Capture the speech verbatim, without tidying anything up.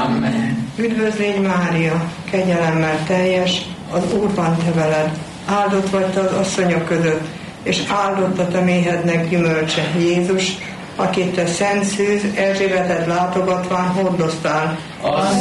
Amen. Üdvözlégy Mária, kegyelemmel teljes, az Úr van te veled, áldott vagy te az asszonyok között, és áldott a te méhednek gyümölcse, Jézus, akit te szent szűz Erzsébetet látogatván hordoztál. A